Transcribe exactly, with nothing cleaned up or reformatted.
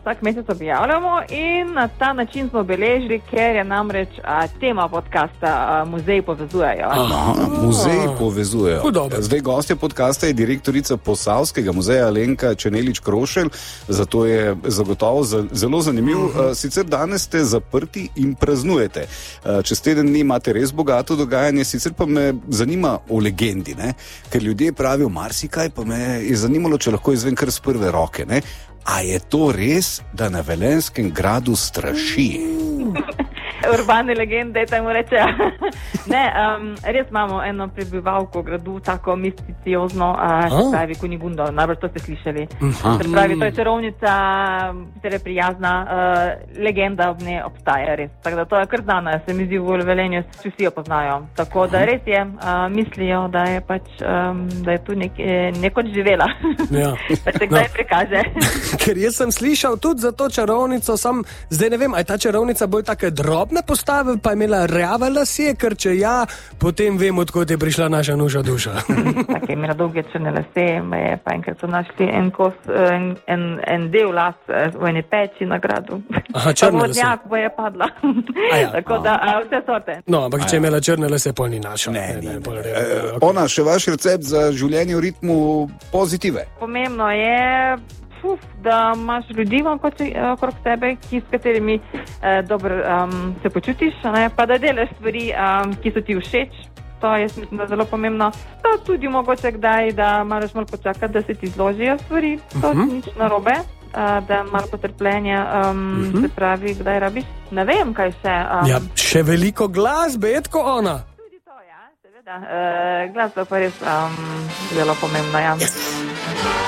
vsak mesec objavljamo in na ta način smo obeležili, ker je namreč a, tema podcasta a, Muzeji povezujejo. Aha, Muzeji povezujejo. Zdaj gostja podcasta je direktorica Posavskega muzeja Alenka Čenelič Krošelj, zato je zagotovo zelo zanimiv. Sicer danes ste zaprti in praznujete. Čez teden dni imate res bogato dogajanje, sicer pa me zanima o legendi, ne? Ker ljudje pravijo marsikaj, pa me je zanimalo, če lahko izvem kar z prve roke, ne? A je to res, da na Velenjskem gradu straši? Urbane legende, temu reče. Ne, um, res imamo eno prebivalko gradu, tako misticiozno, uh, se pravi Kunigundo, najbolj to ste slišali. Se pravi, to je čarovnica, sicer je prijazna, uh, legenda ob njej obstaja res. Tako da to je kar znana, se mi zdi v Velenju, vsi jo poznajo. Tako da res je, uh, mislijo, da je pač, um, da je tu nek, nekoč živela. Ja. Pa se kdaj no. prikaže. Ker jaz sem slišal tudi za to čarovnico, sam, zdaj ne vem, a je ta čarovnica bolj take drobne postave, pa je imela rjave lasje, ker če ja, potem vem, odkot je prišla naša nuža duša. Tako je imela dolge črne lase, je pa enkrat so našli en kos, en, en, en del las v eni peči na gradu. Aha, črne lase. Vodnjak bo je padla. Ja. Tako da, a, vse sorte. No, ampak če je imela črne lase, pol ni naša. Ne, ne, ne, ne, ne. E, okay. Ona, še vaš recept za življenje v ritmu pozitive. Pomembno je, uf, da imaš ljudi okrog sebe, ki, s katerimi eh, dobro um, se počutiš, ne? Pa da delaš stvari, um, ki so ti všeč. To je, mislim, da zelo pomembno. To tudi mogoče kdaj, da moraš malo počakati, da se ti zložijo stvari. To uh-huh. ni nič narobe, uh, da malo potrpljenja, um, uh-huh. se pravi, kdaj rabiš. Ne vem, kaj še. Um, ja, še veliko glasbe, je tako ona. Tudi to, ja, seveda. Uh, glasba pa res um, zelo pomembna, ja. Yes.